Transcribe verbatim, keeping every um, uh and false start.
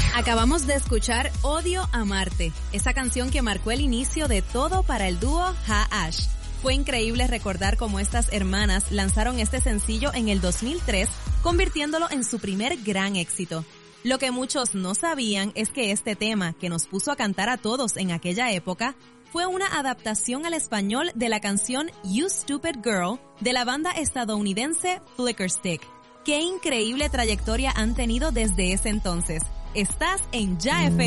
Acabamos de escuchar Odio Amarte, esa canción que marcó el inicio de todo para el dúo Ha-Ash. Fue increíble recordar cómo estas hermanas lanzaron este sencillo en el dos mil tres, convirtiéndolo en su primer gran éxito. Lo que muchos no sabían es que este tema, que nos puso a cantar a todos en aquella época, fue una adaptación al español de la canción You Stupid Girl de la banda estadounidense Flickerstick. ¡Qué increíble trayectoria han tenido desde ese entonces! Estás en Ya F M.